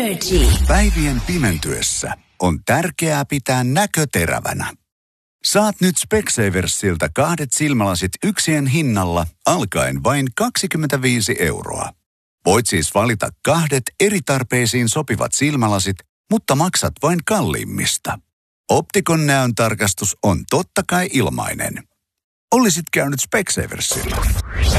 Päivien pimentyessä on tärkeää pitää näkö terävänä. Saat nyt Specsaversilta 2 silmälasit yksien hinnalla alkaen vain 25 €. Voit siis valita 2 eri tarpeisiin sopivat silmälasit, mutta maksat vain kalliimmista. Optikon näöntarkastus on totta kai ilmainen. Olisit käynyt Specsaversilla.